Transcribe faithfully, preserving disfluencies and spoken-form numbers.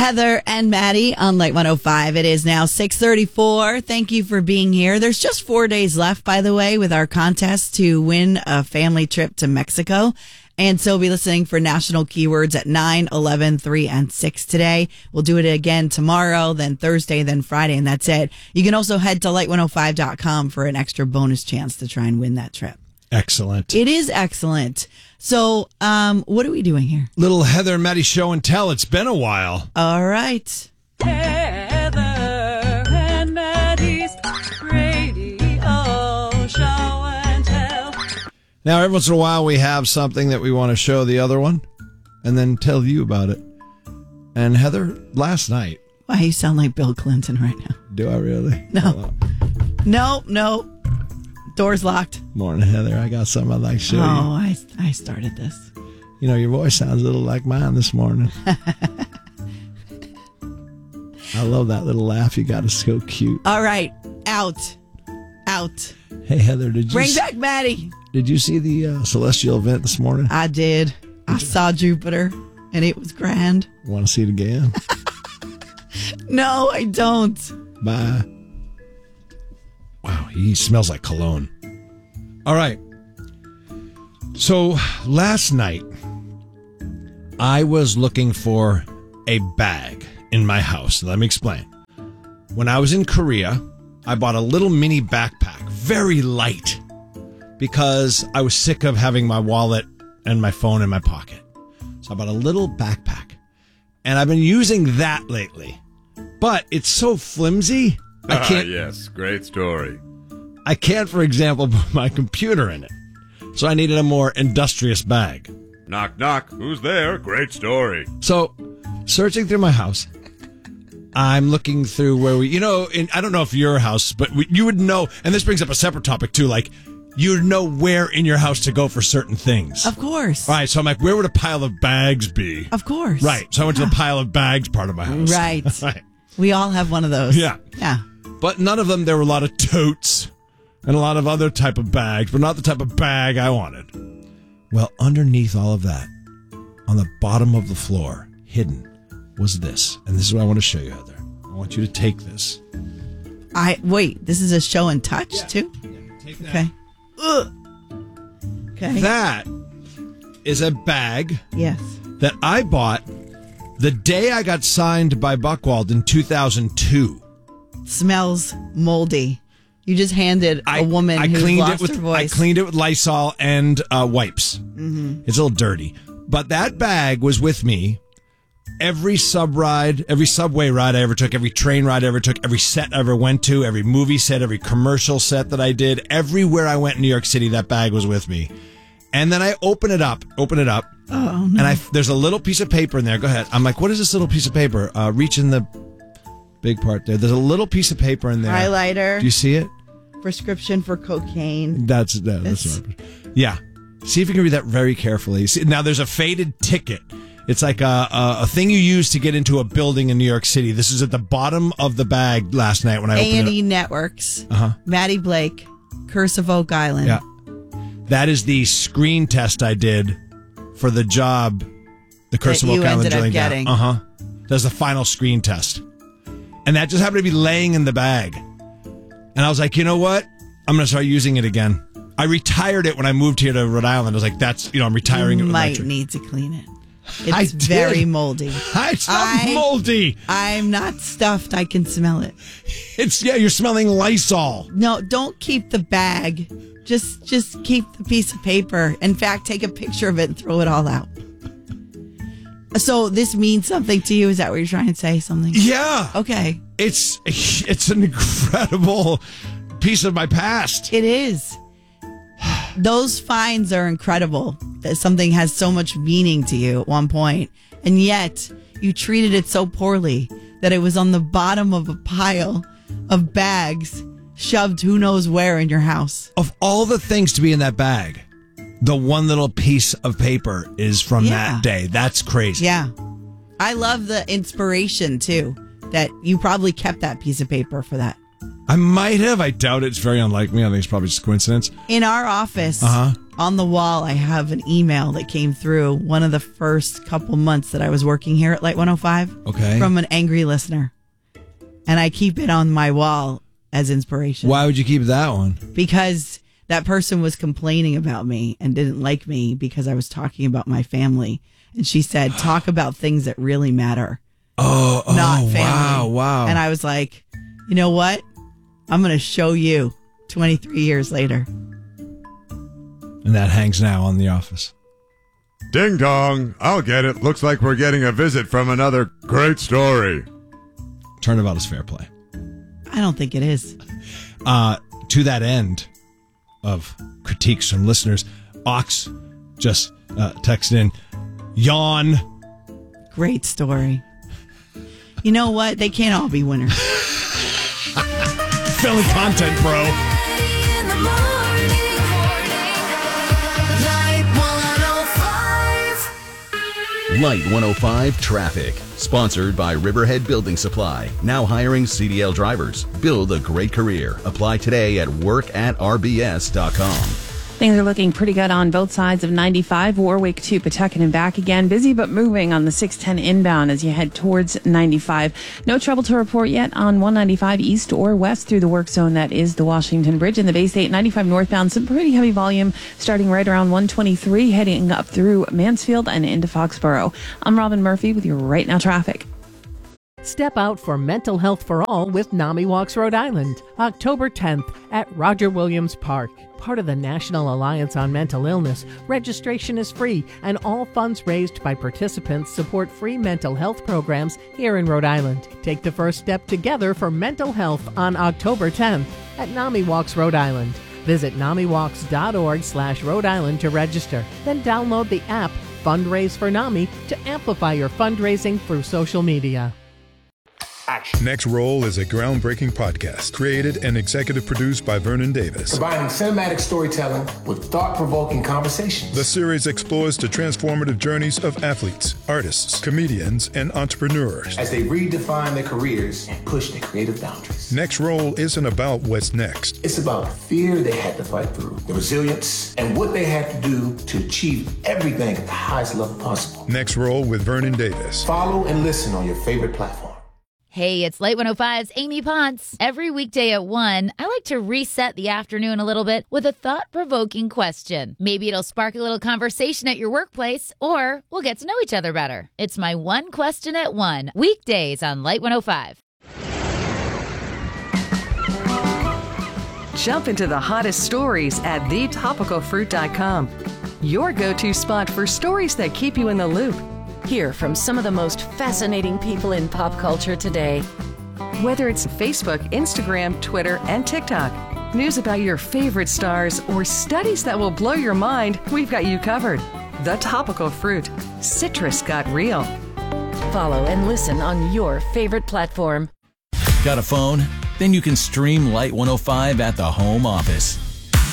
Heather and Maddie on Light one oh five. It is now six thirty-four. Thank you for being here. There's just four days left, by the way, with our contest to win a family trip to Mexico. And so we'll be listening for national keywords at nine, eleven, three, and six today. We'll do it again tomorrow, then Thursday, then Friday, and that's it. You can also head to light one oh five dot com for an extra bonus chance to try and win that trip. Excellent. It is excellent. So, um, what are we doing here? Little Heather and Maddie show and tell. It's been a while. All right. Heather and Maddie's radio show and tell. Now, every once in a while, we have something that we want to show the other one and then tell you about it. And Heather, last night. Wow, you sound like Bill Clinton right now. Do I really? No. No, no. Door's locked. Morning, Heather. I got something I'd like to show oh, you. Oh, I, I started this. You know, your voice sounds a little like mine this morning. I love that little laugh you got. It's so cute. All right. Out. Out. Hey, Heather, did you... Bring see, back Maddie. Did you see the uh, celestial event this morning? I did. I saw Jupiter, and it was grand. Want to see it again? No, I don't. Bye. Wow, he smells like cologne. All right. So last night, I was looking for a bag in my house. Let me explain. When I was in Korea, I bought a little mini backpack, very light, because I was sick of having my wallet and my phone in my pocket. So I bought a little backpack, and I've been using that lately. But it's so flimsy. I can't. Ah, yes, great story. I can't, for example, put my computer in it. So I needed a more industrious bag. Knock, knock. Who's there? Great story. So, searching through my house, I'm looking through where we, you know, in, I don't know if your house, but we, you would know, and this brings up a separate topic too, like, you would know where in your house to go for certain things. Of course. Right, so I'm like, where would a pile of bags be? Of course. Right, so I went to the pile of bags part of my house. Right. Right. We all have one of those. Yeah. Yeah. But none of them, there were a lot of totes and a lot of other type of bags, but not the type of bag I wanted. Well, underneath all of that, on the bottom of the floor, hidden, was this. And this is what I want to show you, Heather. I want you to take this. I wait, this is a show and touch, yeah. too? Yeah, take that. Okay. Ugh. Okay. That is a bag yes. that I bought the day I got signed by Buchwald in two thousand two. Smells moldy. You just handed a I, woman I who's cleaned lost it with, her voice. I cleaned it with Lysol and uh, wipes. Mm-hmm. It's a little dirty. But that bag was with me every sub ride, every subway ride I ever took, every train ride I ever took, every set I ever went to, every movie set, every commercial set that I did. Everywhere I went in New York City, that bag was with me. And then I open it up, open it up, oh, no. and I there's a little piece of paper in there. Go ahead. I'm like, what is this little piece of paper? Uh, reach in the big part there. There's a little piece of paper in there. Highlighter. Do you see it? Prescription for cocaine. That's that, that's right. Yeah. See if you can read that very carefully. See, now there's a faded ticket. It's like a, a a thing you use to get into a building in New York City. This is at the bottom of the bag last night when I opened A and E it. Networks. Uh huh. Maddie Blake. Curse of Oak Island. Yeah. That is the screen test I did for the job. The Curse That of you Oak Island ended up drilling down. getting. Uh huh. That's the final screen test, and that just happened to be laying in the bag. And I was like, you know what? I'm going to start using it again. I retired it when I moved here to Rhode Island. I was like, that's, you know, I'm retiring you it. might electric. need to clean it. I It's did. very moldy. It's not I- moldy. I'm not stuffed. I can smell it. It's, yeah, you're smelling Lysol. No, don't keep the bag. Just just keep the piece of paper. In fact, take a picture of it and throw it all out. So this means something to you? Is that what you're trying to say? Something? Yeah. Okay. It's, it's an incredible piece of my past. It is. Those finds are incredible. That something has so much meaning to you at one point, and yet you treated it so poorly that it was on the bottom of a pile of bags shoved who knows where in your house. Of all the things to be in that bag, the one little piece of paper is from Yeah. that day. That's crazy. Yeah. I love the inspiration too, that you probably kept that piece of paper for that. I might have. I doubt it. It's very unlikely. I think it's probably just a coincidence. In our office, Uh-huh. on the wall, I have an email that came through one of the first couple months that I was working here at Light one oh five. Okay. From an angry listener. And I keep it on my wall as inspiration. Why would you keep that one? Because that person was complaining about me and didn't like me because I was talking about my family. And she said, talk about things that really matter. Oh, not oh family. wow, wow. And I was like, you know what? I'm going to show you twenty-three years later. And that hangs now on The Office. Ding dong. I'll get it. Looks like we're getting a visit from another great story. Turnabout is fair play. I don't think it is. Uh, to that end of critiques from listeners, Ox just uh, texted in, yawn. Great story. You know what? They can't all be winners. Filling content, bro. In the morning, Light one oh five. Light one oh five Traffic. Sponsored by Riverhead Building Supply. Now hiring C D L drivers. Build a great career. Apply today at work at r b s dot com. Things are looking pretty good on both sides of ninety-five, Warwick to Pawtucket and back again. Busy but moving on the six ten inbound as you head towards ninety-five. No trouble to report yet on one ninety-five east or west through the work zone that is the Washington Bridge and the Bay State ninety-five northbound. Some pretty heavy volume starting right around one twenty-three, heading up through Mansfield and into Foxborough. I'm Robin Murphy with your Right Now Traffic. Step out for Mental Health for All with NAMI Walks Rhode Island, October tenth at Roger Williams Park. Part of the National Alliance on Mental Illness, registration is free and all funds raised by participants support free mental health programs here in Rhode Island. Take the first step together for mental health on October tenth at NAMI Walks Rhode Island. Visit namiwalks.org slash Rhode Island to register. Then download the app Fundraise for NAMI to amplify your fundraising through social media. Next Roll is a groundbreaking podcast created and executive produced by Vernon Davis. Combining cinematic storytelling with thought-provoking conversations. The series explores the transformative journeys of athletes, artists, comedians, and entrepreneurs as they redefine their careers and push their creative boundaries. Next Roll isn't about what's next. It's about the fear they had to fight through, the resilience, and what they had to do to achieve everything at the highest level possible. Next Roll with Vernon Davis. Follow and listen on your favorite platform. Hey, it's Light one oh five's Amy Ponce. Every weekday at one, I like to reset the afternoon a little bit with a thought-provoking question. Maybe it'll spark a little conversation at your workplace, or we'll get to know each other better. It's my one question at one, weekdays on Light one oh five. Jump into the hottest stories at the topical fruit dot com. Your go-to spot for stories that keep you in the loop. Hear from some of the most fascinating people in pop culture today. Whether it's Facebook, Instagram, Twitter, and TikTok, news about your favorite stars, or studies that will blow your mind, we've got you covered. The Topical Fruit. Citrus got real. Follow and listen on your favorite platform. Got a phone? Then you can stream Light one oh five at the home office.